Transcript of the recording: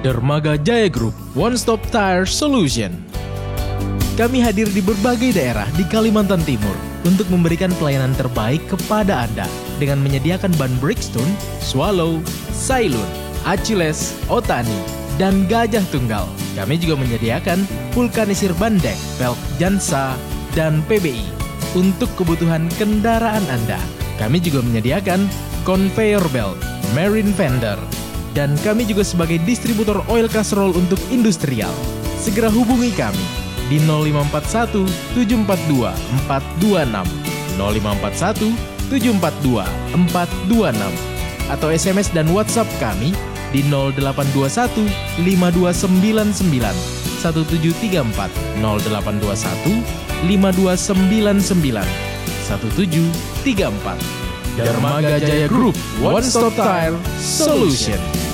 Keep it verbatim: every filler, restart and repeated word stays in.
Dermaga Jaya Group, One Stop Tire Solution. Kami hadir di berbagai daerah di Kalimantan Timur untuk memberikan pelayanan terbaik kepada Anda dengan menyediakan ban Bridgestone, Swallow, Sailun, Achilles, Otani, dan Gajah Tunggal. Kami juga menyediakan vulkanisir ban dek, velg Jansa, dan P B I untuk kebutuhan kendaraan Anda. Kami juga menyediakan conveyor belt, marine fender, dan kami juga sebagai distributor oil casserole untuk industrial. Segera hubungi kami di nol lima empat satu tujuh empat dua empat dua enam, nol lima empat satu tujuh empat dua empat dua enam, atau S M S dan WhatsApp kami di nol delapan dua satu lima dua sembilan sembilan satu tujuh tiga empat, nol delapan dua satu lima dua sembilan sembilan satu tujuh tiga empat. Dermaga Jaya Group, One Stop Tire Solution.